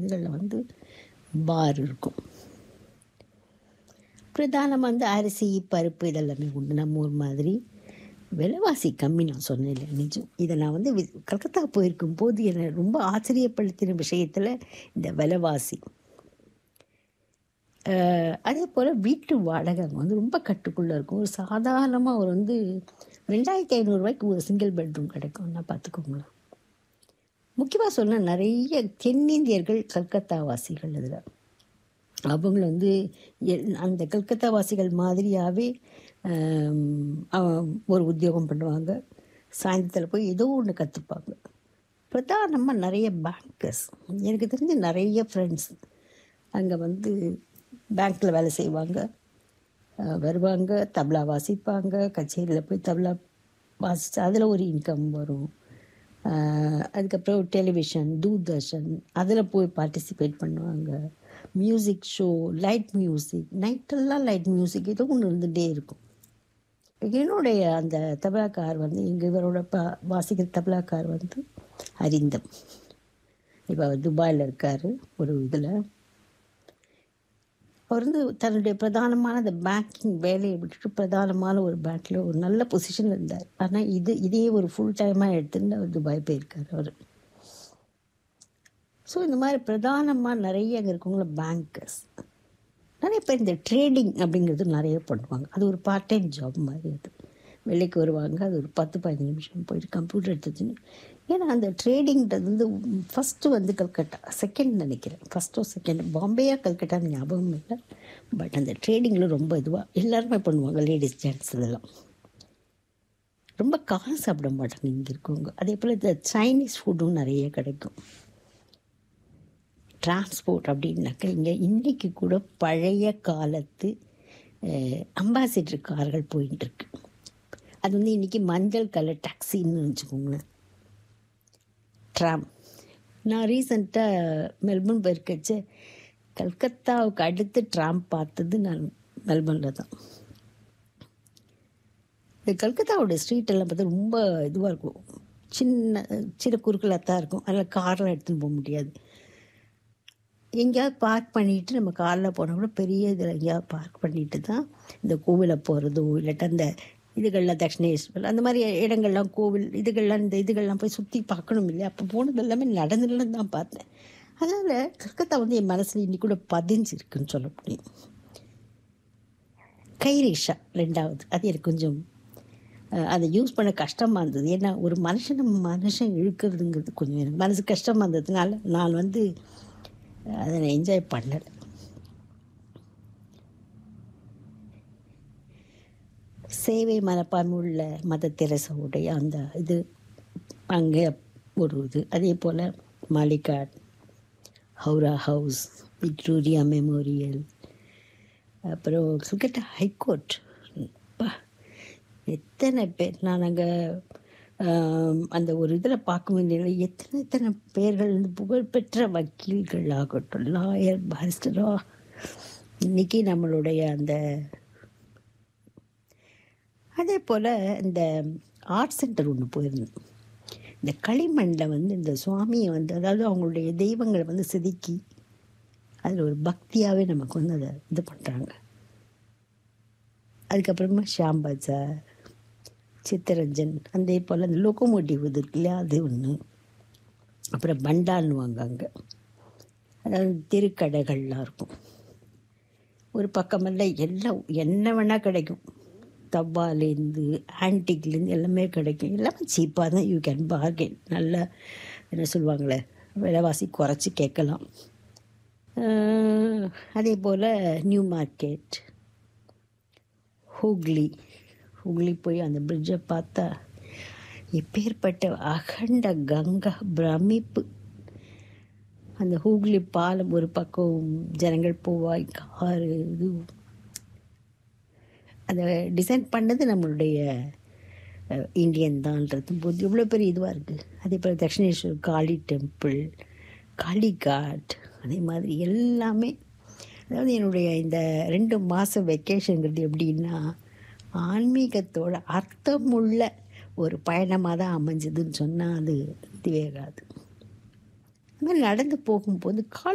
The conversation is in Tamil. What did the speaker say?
இதுகளில் வந்து பார் இருக்கும். பிரதானமாக வந்து அரிசி பருப்பு இதெல்லாமே உண்டு. நம்ம ஊர் மாதிரி விலைவாசி கம்மி. நான் சொன்னேன் நிஜம். இதை நான் வந்து கல்கத்தா போயிருக்கும் போது என்னை ரொம்ப ஆச்சரியப்படுத்தின விஷயத்தில் இந்த விலைவாசி. அதே போல் வீட்டு வாடகை வந்து ரொம்ப கட்டுக்குள்ளே இருக்கும். ஒரு சாதாரணமாக ஒரு வந்து 2500 ஒரு சிங்கிள் பெட்ரூம் கிடைக்கும்னா பார்த்துக்கோங்களேன். முக்கியமாக சொன்ன நிறைய தென்னிந்தியர்கள் கல்கத்தா வாசிகள். இதில் அவங்க வந்து அந்த கல்கத்தா வாசிகள் மாதிரியாகவே ஒரு உத்தியோகம் பண்ணுவாங்க. சாயந்தரத்தில் போய் ஏதோ ஒன்று கற்றுப்பாங்க. பிரதானமாக நிறைய பேங்கர்ஸ். எனக்கு தெரிஞ்ச நிறைய ஃப்ரெண்ட்ஸ் அங்கே வந்து பேங்க்கில் வேலை செய்வாங்க. வருவாங்க, தபலா வாசிப்பாங்க. கச்சேரியில் போய் தபலா வாசித்து அதில் ஒரு இன்கம் வரும். அதுக்கப்புறம் டெலிவிஷன், தூர்தர்ஷன் அதில் போய் பார்ட்டிசிபேட் பண்ணுவாங்க. மியூசிக் ஷோ, லைட் மியூசிக், நைட்டெல்லாம் லைட் மியூசிக் ஏதோ ஒன்று இருந்துகிட்டே இருக்கும். என்னுடைய அந்த தபலாக்கார் வந்து எங்கள் இவரோட வாசிக்கிற தபலாக்கார் வந்து அரிந்தம். இப்போ அவர் துபாயில் இருக்கார். ஒரு இதில் அவர் வந்து தன்னுடைய பிரதானமான அந்த பேங்கிங் வேலையை விட்டுட்டு பிரதானமான ஒரு பேங்க்கில் ஒரு நல்ல பொசிஷன் இருந்தார். ஆனால் இதே ஒரு ஃபுல் டைமாக எடுத்துன்னு அவர் துபாய் போயிருக்கார் அவர். ஸோ இந்த மாதிரி பிரதானமாக நிறைய அங்கே இருக்கவங்கள பேங்கர்ஸ். நிறைய பேர் இந்த ட்ரேடிங் அப்படிங்கிறது நிறைய பண்ணுவாங்க. அது ஒரு பார்ட் டைம் ஜாப் மாதிரி. அது வேலைக்கு வருவாங்க. அது ஒரு 10-15 நிமிஷம் போயிட்டு கம்ப்யூட்டர் எடுத்துச்சுன்னு. ஏன்னா அந்த ட்ரேடிங்கிறது வந்து ஃபஸ்ட்டு வந்து கல்கட்டா, செகண்ட் நினைக்கிறேன், ஃபஸ்ட்டோ செகண்ட் பாம்பேயா கல்கட்டான்னு ஞாபகம் இல்லை. பட் அந்த ட்ரேடிங்கில் ரொம்ப இதுவாக எல்லாருமே பண்ணுவாங்க. லேடிஸ் ஜென்ட்ஸ் இதெல்லாம் ரொம்ப காசு சாப்பிட மாட்டாங்க இங்கே இருக்கவங்க. அதே போல் இந்த சைனீஸ் ஃபுட்டும் நிறைய கிடைக்கும். டிரான்ஸ்போர்ட் அப்படின்னாக்கா இங்கே இன்றைக்கி கூட பழைய காலத்து அம்பாசிடர் கார்கள் போயிட்டுருக்கு. அது வந்து இன்றைக்கி மஞ்சள் கலர் டாக்ஸின்னு வச்சுக்கோங்களேன். ட்ராம். நான் ரீசெண்டாக மெல்பர்ன் போயிருக்கச்சு கல்கத்தாவுக்கு அடுத்து ட்ராம் பார்த்தது நான் மெல்பர்னில் தான். இந்த கல்கத்தாவோட ஸ்ட்ரீட்டெல்லாம் பார்த்தா ரொம்ப இதுவாக இருக்கும். சின்ன குறுக்கலாக தான் இருக்கும். அதில் காரெலாம் எடுத்துன்னு போக முடியாது. எங்கேயாவது பார்க் பண்ணிவிட்டு நம்ம காரில் போனால் கூட பெரிய இதில் எங்கேயாவது பார்க் பண்ணிட்டு தான் இந்த கோவிலை போகிறதோ இல்லாட்டா அந்த இதுகளில் தட்சிணேஸ்வரர் அந்த மாதிரி இடங்கள்லாம் கோவில் இதுகள்லாம் போய் சுற்றி பார்க்கணும் இல்லையா. அப்போ போனது எல்லாமே நடந்துலாம் தான் பார்த்தேன். அதனால் கல்கத்தா வந்து என் மனசில் இன்னி கூட பதிஞ்சிருக்குன்னு சொல்ல முடியும். கைரேஷா 2வது அது எனக்கு கொஞ்சம் அதை யூஸ் பண்ண கஷ்டமாக இருந்தது. ஏன்னா ஒரு மனுஷன் இழுக்கிறதுங்கிறது கொஞ்சம் எனக்கு மனசு கஷ்டமாக இருந்ததுனால நான் வந்து அதை நான் என்ஜாய் பண்ணலை. சேவை மனப்பான்மை உள்ள மத தெரசாவுடைய அந்த இது அங்கே ஒரு இது. அதே போல் மாலிகாட், ஹவுரா ஹவுஸ், விக்டோரியா மெமோரியல், அப்புறம் கல்கட்டா ஹைகோர்ட். எத்தனை பேர் நான் அங்கே அந்த ஒரு இதில் பார்க்க வேண்டிய எத்தனை பேர்கள் புகழ்பெற்ற வக்கீல்கள் ஆகட்டும், லாயர், பாரிஸ்டரா. இன்றைக்கி நம்மளுடைய அந்த அதே போல் இந்த ஆர்ட் சென்டர் ஒன்று போயிருந்தோம். இந்த களிமண்ணில் வந்து இந்த சுவாமியை வந்து அதாவது அவங்களுடைய தெய்வங்களை வந்து செதுக்கி அதில் ஒரு பக்தியாகவே நமக்கு வந்து அதை இது பண்ணுறாங்க. அதுக்கப்புறமா ஷாம் பஜார், சித்தரஞ்சன், அதே போல் அந்த லோகோமோட்டிவ் இது இருக்கு இல்லையா, அது ஒன்று. அப்புறம் பண்டான்னுவாங்க அங்கே, அதாவது தெருக்கடைகள்லாம் இருக்கும். ஒரு பக்கமெல்லாம் எல்லாம் என்ன வேணால் கிடைக்கும். தவ்வாலேருந்து ஆன்டிக்லேருந்து எல்லாமே கிடைக்கும். எல்லாமே சீப்பாக தான். You can bargain. நல்லா என்ன சொல்லுவாங்களே, விலைவாசி குறைச்சி கேட்கலாம். அதே போல் நியூ மார்க்கெட், ஹூக்ளி போய் அந்த பிரிட்ஜை பார்த்தா எப்பேற்பட்ட அகண்ட கங்கா பிரமிப்பு. அந்த ஹூக்ளி பாலம் ஒரு பக்கம் ஜனங்கள் போவாய், காரு இது அதை டிசைன் பண்ணது நம்மளுடைய இந்தியன் தான்றது போது இவ்வளோ பெரிய இதுவாக இருக்குது. அதே போல் தட்சிணேஸ்வர் காளி டெம்பிள், காளிகாட், அதே மாதிரி எல்லாமே. அதாவது என்னுடைய இந்த 2 மாதம் வெக்கேஷனுங்கிறது எப்படின்னா ஆன்மீகத்தோட அர்த்தமுள்ள ஒரு பயணமாக தான் அமைஞ்சதுன்னு சொன்னால் அது இதுவேகாது. அது மாதிரி நடந்து போகும்போது